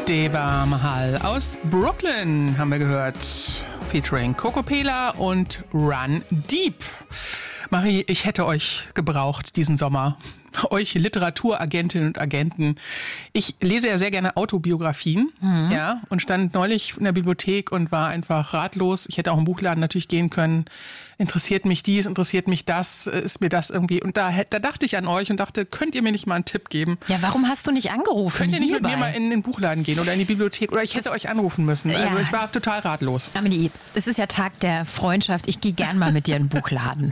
Deva Mahal aus Brooklyn haben wir gehört, featuring Coco Pela und Run Deep. Marie, ich hätte euch gebraucht diesen Sommer. Euch Literaturagentinnen und Agenten. Ich lese ja sehr gerne Autobiografien, ja, und stand neulich in der Bibliothek und war einfach ratlos. Ich hätte auch im Buchladen natürlich gehen können. Interessiert mich dies, interessiert mich das, ist mir das irgendwie. Und da dachte ich an euch und dachte, könnt ihr mir nicht mal einen Tipp geben? Ja, warum hast du nicht angerufen? Könnt ihr nicht mit mir mal in den Buchladen gehen oder in die Bibliothek? Oder ich hätte euch anrufen müssen. Also ich war total ratlos. Amelie, es ist ja Tag der Freundschaft. Ich gehe gern mal mit dir in den Buchladen.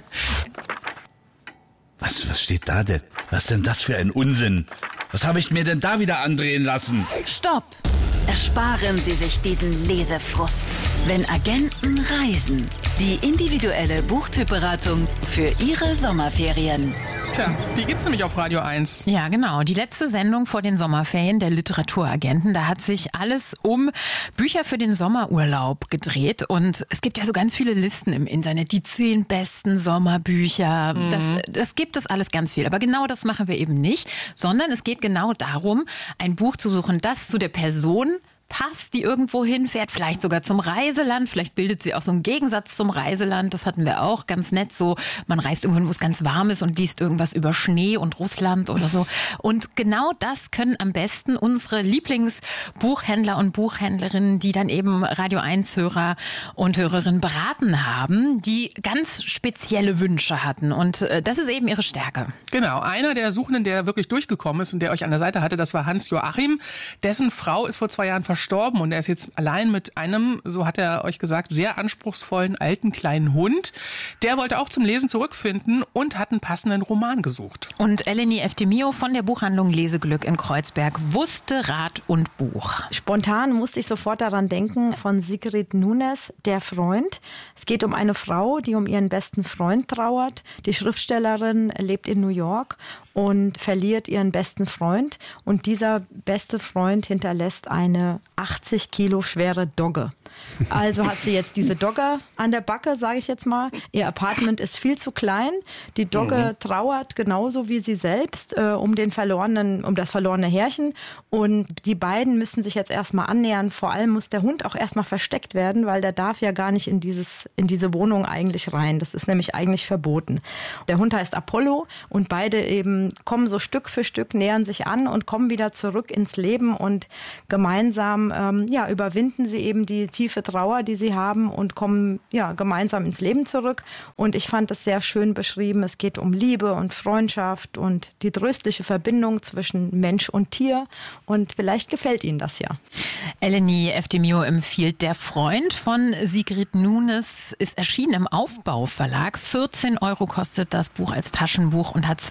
Was steht da denn? Was denn das für ein Unsinn? Was habe ich mir denn da wieder andrehen lassen? Stopp! Ersparen Sie sich diesen Lesefrust. Wenn Agenten reisen. Die individuelle Buchtypberatung für Ihre Sommerferien. Tja, die gibt's nämlich auf Radio 1. Ja, genau. Die letzte Sendung vor den Sommerferien der Literaturagenten. Da hat sich alles um Bücher für den Sommerurlaub gedreht. Und es gibt ja so ganz viele Listen im Internet. Die 10 besten Sommerbücher. Das gibt es alles ganz viel. Aber genau das machen wir eben nicht. Sondern es geht genau darum, ein Buch zu suchen, das zu der Person passt, die irgendwo hinfährt, vielleicht sogar zum Reiseland, vielleicht bildet sie auch so einen Gegensatz zum Reiseland, das hatten wir auch, ganz nett so, man reist irgendwo hin, wo es ganz warm ist und liest irgendwas über Schnee und Russland oder so. Und genau das können am besten unsere Lieblingsbuchhändler und Buchhändlerinnen, die dann eben Radio 1 Hörer und Hörerinnen beraten haben, die ganz spezielle Wünsche hatten und das ist eben ihre Stärke. Genau, einer der Suchenden, der wirklich durchgekommen ist und der euch an der Seite hatte, das war Hans-Joachim, dessen Frau ist vor 2 Jahren verstorben und er ist jetzt allein mit einem, so hat er euch gesagt, sehr anspruchsvollen alten kleinen Hund. Der wollte auch zum Lesen zurückfinden und hat einen passenden Roman gesucht. Und Eleni Eftemio von der Buchhandlung Leseglück in Kreuzberg wusste Rat und Buch. Spontan musste ich sofort daran denken, von Sigrid Nunes, Der Freund. Es geht um eine Frau, die um ihren besten Freund trauert. Die Schriftstellerin lebt in New York und verliert ihren besten Freund. Und dieser beste Freund hinterlässt eine 80 Kilo schwere Dogge. Also hat sie jetzt diese Dogge an der Backe, sage ich jetzt mal. Ihr Apartment ist viel zu klein. Die Dogge trauert genauso wie sie selbst um das verlorene Härchen. Und die beiden müssen sich jetzt erstmal annähern. Vor allem muss der Hund auch erstmal versteckt werden, weil der darf ja gar nicht in diese Wohnung eigentlich rein. Das ist nämlich eigentlich verboten. Der Hund heißt Apollo und beide eben kommen so Stück für Stück, nähern sich an und kommen wieder zurück ins Leben und gemeinsam überwinden sie eben die tiefe Trauer, die sie haben und kommen gemeinsam ins Leben zurück. Und ich fand es sehr schön beschrieben. Es geht um Liebe und Freundschaft und die tröstliche Verbindung zwischen Mensch und Tier. Und vielleicht gefällt Ihnen das ja. Eleni Eftemio empfiehlt Der Freund von Sigrid Nunes, ist erschienen im Aufbau Verlag. 14 € kostet das Buch als Taschenbuch und hat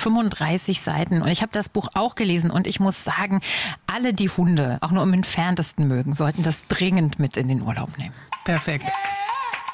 235 Seiten. Und ich habe das Buch auch gelesen und ich muss sagen, alle, die Hunde auch nur im Entferntesten mögen, sollten das dringend mit in den Urlaub nehmen. Perfekt.